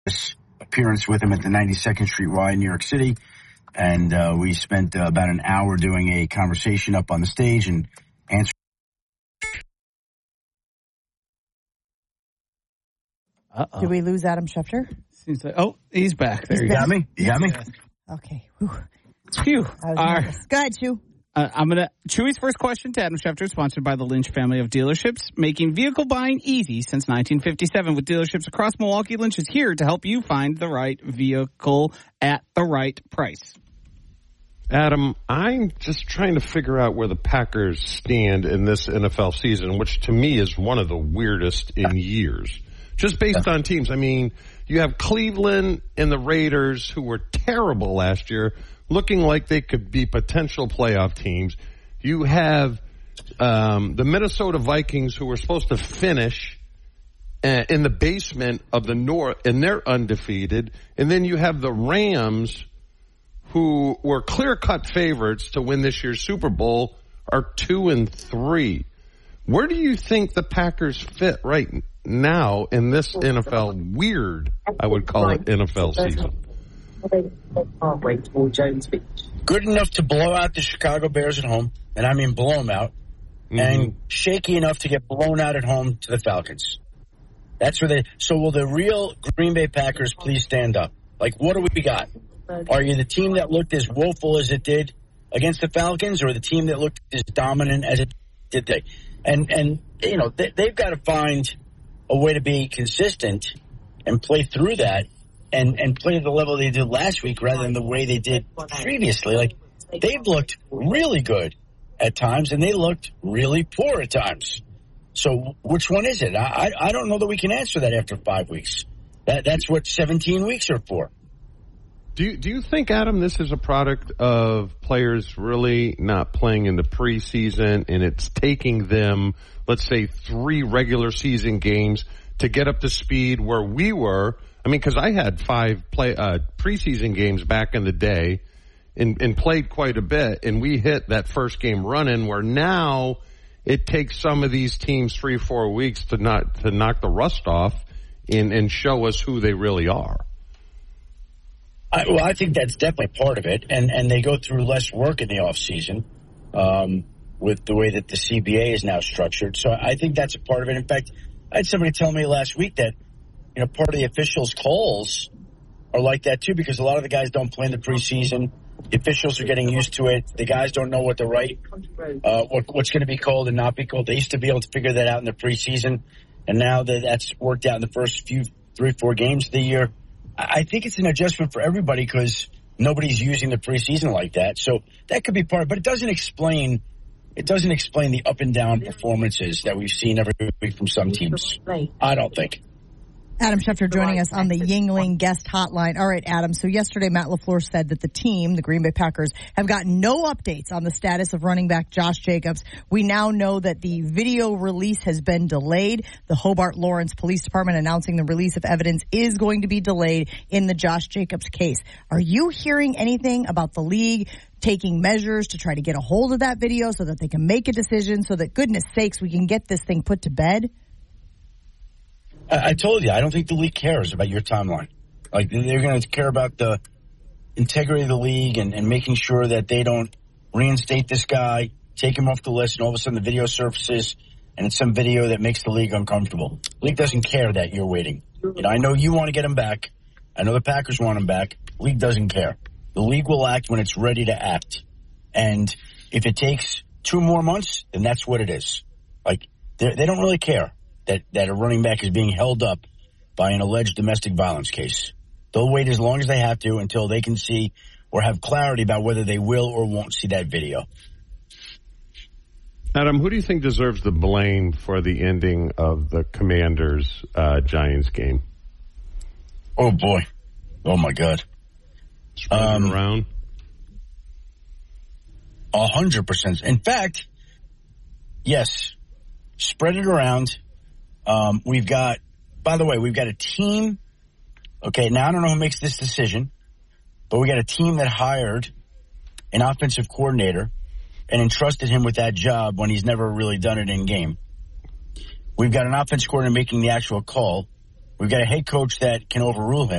appearance with him at the 92nd Street Y in New York City. And we spent about an hour doing a conversation up on the stage and answering. Did we lose Adam Schefter? Seems like, he's back. There you got me? You got me? Okay. Whew. Phew. Go ahead, Chew. Chewy's first question to Adam Schefter, sponsored by the Lynch family of dealerships, making vehicle buying easy since 1957 with dealerships across Milwaukee. Lynch is here to help you find the right vehicle at the right price. Adam, I'm just trying to figure out where the Packers stand in this NFL season, which to me is one of the weirdest in years. Just based on teams. I mean, you have Cleveland and the Raiders, who were terrible last year, looking like they could be potential playoff teams. You have the Minnesota Vikings, who were supposed to finish in the basement of the North, and they're undefeated. And then you have the Rams, who were clear-cut favorites to win this year's Super Bowl, are 2-3. Where do you think the Packers fit right now in this NFL weird, I would call it, NFL season? Good enough to blow out the Chicago Bears at home, and I mean blow them out, and shaky enough to get blown out at home to the Falcons. That's where they. So will the real Green Bay Packers please stand up? Like, what do we got? Are you the team that looked as woeful as it did against the Falcons, or the team that looked as dominant as it did they? And you know, they've got to find a way to be consistent and play through that and play at the level they did last week rather than the way they did previously. Like, they've looked really good at times, and they looked really poor at times. So which one is it? I don't know that we can answer that after 5 weeks. That's what 17 weeks are for. Do you think, Adam, this is a product of players really not playing in the preseason, and it's taking them, let's say, 3 regular season games to get up to speed where we were? I mean, because I had 5 preseason games back in the day and played quite a bit, and we hit that first game running, where now it takes some of these teams 3-4 weeks to knock the rust off and show us who they really are. I think that's definitely part of it, and they go through less work in the off season with the way that the CBA is now structured. So I think that's a part of it. In fact, I had somebody tell me last week that, you know, part of the officials' calls are like that too, because a lot of the guys don't play in the preseason. The officials are getting used to it. The guys don't know what the what's going to be called and not be called. They used to be able to figure that out in the preseason, and now that's worked out in the first 3-4 games of the year. I think it's an adjustment for everybody because nobody's using the preseason like that. So that could be part, but it doesn't explain the up and down performances that we've seen every week from some teams. I don't think. Adam Schefter joining us on the Yuengling guest hotline. All right, Adam. So yesterday, Matt LaFleur said that the team, the Green Bay Packers, have gotten no updates on the status of running back Josh Jacobs. We now know that the video release has been delayed. The Hobart Lawrence Police Department announcing the release of evidence is going to be delayed in the Josh Jacobs case. Are you hearing anything about the league taking measures to try to get a hold of that video so that they can make a decision, so that, goodness sakes, we can get this thing put to bed? I told you, I don't think the league cares about your timeline. Like, they're going to care about the integrity of the league and making sure that they don't reinstate this guy, take him off the list, and all of a sudden the video surfaces, and it's some video that makes the league uncomfortable. The league doesn't care that you're waiting. You know, I know you want to get him back. I know the Packers want him back. The league doesn't care. The league will act when it's ready to act. And if it takes 2 more months, then that's what it is. Like, they don't really care that a running back is being held up by an alleged domestic violence case. They'll wait as long as they have to until they can see or have clarity about whether they will or won't see that video. Adam, who do you think deserves the blame for the ending of the Commanders-Giants game? Oh, boy. Oh, my God. Spread it around? 100%. In fact, yes, spread it around. We've got a team. Okay, now I don't know who makes this decision, but we got a team that hired an offensive coordinator and entrusted him with that job when he's never really done it in game. We've got an offensive coordinator making the actual call. We've got a head coach that can overrule him.